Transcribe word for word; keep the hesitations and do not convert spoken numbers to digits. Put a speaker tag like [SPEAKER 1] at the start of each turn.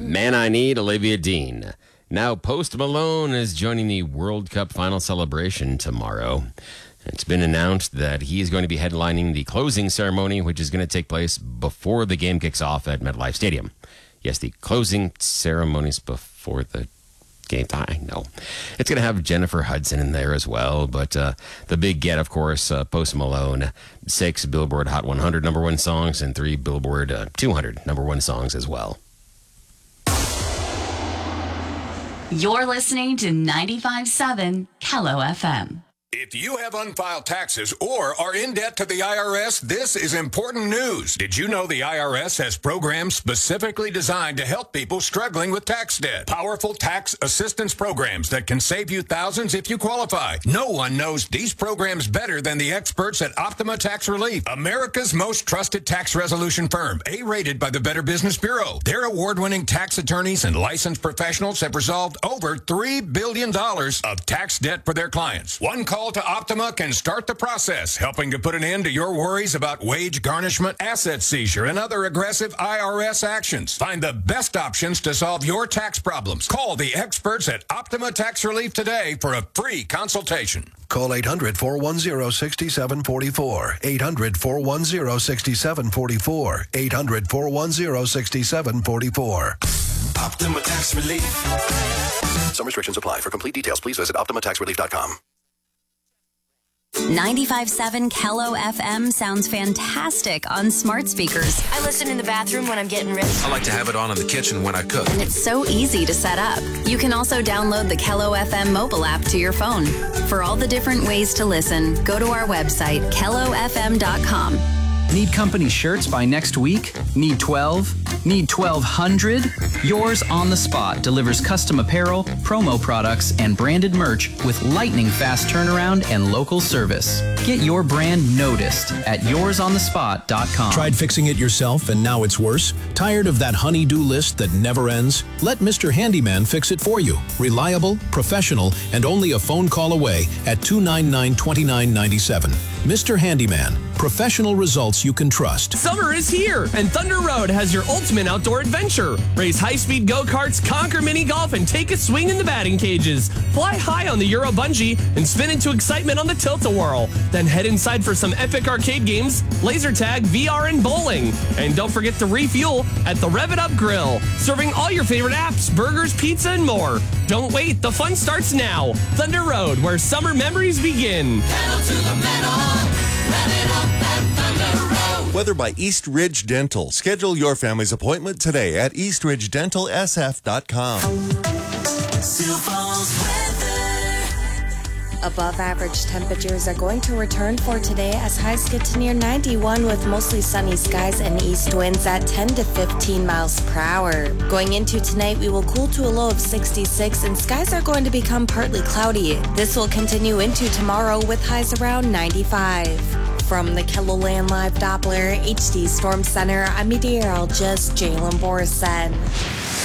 [SPEAKER 1] Man I Need, Olivia Dean. Now, Post Malone is joining the World Cup final celebration tomorrow. It's been announced that he is going to be headlining the closing ceremony, which is going to take place before the game kicks off at MetLife Stadium. Yes, the closing ceremonies before the game. I know. It's going to have Jennifer Hudson in there as well, but uh, the big get, of course, uh, Post Malone, six Billboard Hot one hundred number one songs and three Billboard uh, two hundred number one songs as well.
[SPEAKER 2] You're listening to ninety-five point seven Kello F M.
[SPEAKER 3] If you have unfiled taxes or are in debt to the I R S, this is important news. Did you know the I R S has programs specifically designed to help people struggling with tax debt? Powerful tax assistance programs that can save you thousands if you qualify. No one knows these programs better than the experts at Optima Tax Relief, America's most trusted tax resolution firm, A-rated by the Better Business Bureau. Their award-winning tax attorneys and licensed professionals have resolved over three billion dollars of tax debt for their clients. One call to Optima can start the process, helping to put an end to your worries about wage garnishment, asset seizure, and other aggressive I R S actions. Find the best options to solve your tax problems. Call the experts at Optima Tax Relief today for a free consultation.
[SPEAKER 4] Call eight hundred, four one zero, six seven four four. eight hundred, four one zero, six seven four four. eight hundred, four one zero, six seven four four.
[SPEAKER 5] Optima Tax Relief.
[SPEAKER 4] Some restrictions apply. For complete details, please visit optima tax relief dot com.
[SPEAKER 6] ninety-five point seven Kello F M sounds fantastic on smart speakers.
[SPEAKER 7] I listen in the bathroom when I'm getting ready.
[SPEAKER 5] I like to have it on in the kitchen when I cook.
[SPEAKER 6] And it's so easy to set up. You can also download the Kello F M mobile app to your phone. For all the different ways to listen, go to our website, kello f m dot com.
[SPEAKER 8] Need company shirts by next week? Need twelve? Need twelve hundred? Yours on the Spot delivers custom apparel, promo products, and branded merch with lightning fast turnaround and local service. Get your brand noticed at yours on the spot dot com.
[SPEAKER 9] Tried fixing it yourself and now it's worse? Tired of that honey-do list that never ends? Let Mister Handyman fix it for you. Reliable, professional, and only a phone call away at two nine nine, two nine nine seven. Mister Handyman, professional results you can trust.
[SPEAKER 10] Summer is here, and Thunder Road has your ultimate outdoor adventure. Race high-speed go-karts, conquer mini-golf, and take a swing in the batting cages. Fly high on the Euro Bungee and spin into excitement on the Tilt-A-Whirl. Then head inside for some epic arcade games, laser tag, V R, and bowling. And don't forget to refuel at the Rev It Up Grill, serving all your favorite apps, burgers, pizza, and more. Don't wait, the fun starts now. Thunder Road, where summer memories begin.
[SPEAKER 5] Pedal to the metal. Rev it up at Thunder Road.
[SPEAKER 11] Weather by East Ridge Dental. Schedule your family's appointment today at east ridge dental s f dot com.
[SPEAKER 5] Sioux Falls weather.
[SPEAKER 12] Above average temperatures are going to return for today as highs get to near ninety-one with mostly sunny skies and east winds at ten to fifteen miles per hour. Going into tonight, we will cool to a low of sixty-six and skies are going to become partly cloudy. This will continue into tomorrow with highs around ninety-five. From the KELOLAND Live Doppler H D Storm Center, I'm meteorologist Jalen Borson.